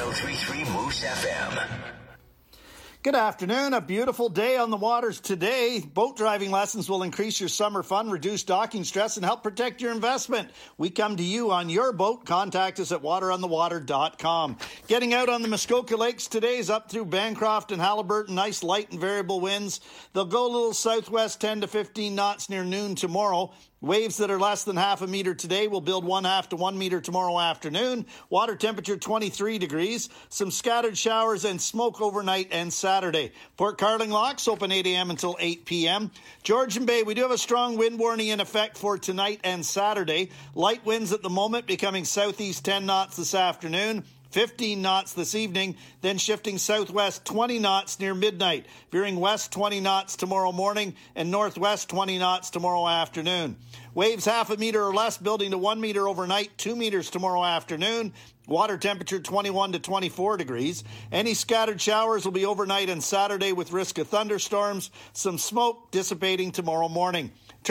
1033 Moose FM. Good afternoon. A beautiful day on the waters today. Boat driving lessons will increase your summer fun, reduce docking stress, and help protect your investment. We come to you on your boat. Contact us at wateronthewater.com. Getting out on the Muskoka Lakes today is up through Bancroft and Haliburton. Nice light and variable winds. They'll go a little southwest 10 to 15 knots near noon tomorrow. Waves that are less than half a meter today will build 1/2 to 1 meter tomorrow afternoon. Water temperature 23 degrees. Some scattered showers and smoke overnight and Saturday. Port Carling locks open 8 a.m. until 8 p.m. Georgian Bay, we do have a strong wind warning in effect for tonight and Saturday. Light winds at the moment becoming southeast 10 knots this afternoon. 15 knots this evening, then shifting southwest 20 knots near midnight, veering west 20 knots tomorrow morning and northwest 20 knots tomorrow afternoon. Waves half a meter or less, building to 1 meter overnight, 2 meters tomorrow afternoon. Water temperature 21 to 24 degrees. Any scattered showers will be overnight and Saturday with risk of thunderstorms. Some smoke dissipating tomorrow morning.